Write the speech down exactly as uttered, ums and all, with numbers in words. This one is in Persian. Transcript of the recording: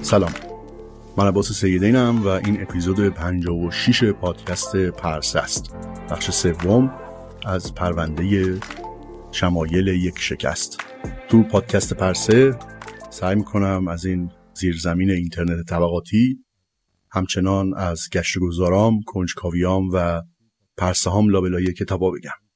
سلام، من عباس سیدینم و این اپیزود پنجاه و شش پادکست پرسه است، بخش سوم از پرونده شمایل یک شکست. تو پادکست پرسه سعی میکنم از این زیرزمین اینترنت طبقاتی، همچنان از گشتگذارام، کنجکاویام و پرسه هام لابلای کتابا بگم.